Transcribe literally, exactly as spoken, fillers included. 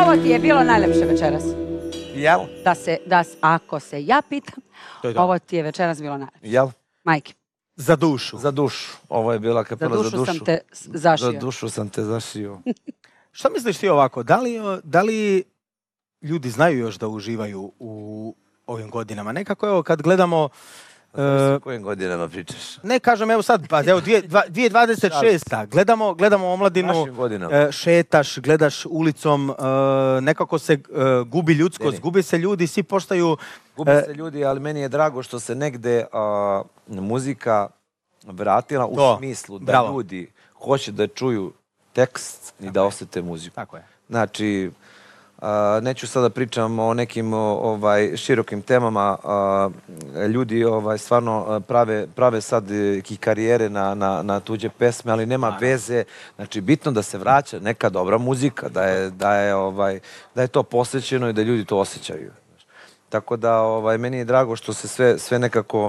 ovo ti je bilo najlepše večeras. Jel? Da se, da, s- ako se ja pitam, To je to. ovo ti je večeras bilo najlepše. Jel? Majke, Za dušu. Za dušu. Ovo je bila za kapela za dušu, dušu. sam te s- zašio. Za dušu sam te zašio. Šta misliš ti ovako? Da li, da li ljudi znaju još da uživaju u ovim godinama? Nekako evo kad gledamo... O e, kojim godinama pričaš? ne kažem evo sad, pa evo dvije- dva- dvije tisuće dvadeset šesta. Gledamo, gledamo omladinu, Našim godinama. e, šetaš, gledaš ulicom, e, nekako se e, gubi ljudskost, Ne, ne. gubi se ljudi, svi postaju... Gubi e, se ljudi, ali meni je drago što se negde a, muzika vratila u To, smislu da bravo. ljudi hoće da čuju tekst i da osjete muziku. Tako je. Znači, a, neću sada pričam o nekim o, ovaj širokim temama. A, ljudi ovaj stvarno a, prave prave sad e, i karijere na, na, na tuđe pesme, ali nema veze. Znači, bitno da se vraća neka dobra muzika, da je da je ovaj da je to posvećeno i da ljudi to osjećaju. Tako da ovaj meni je drago što se sve sve nekako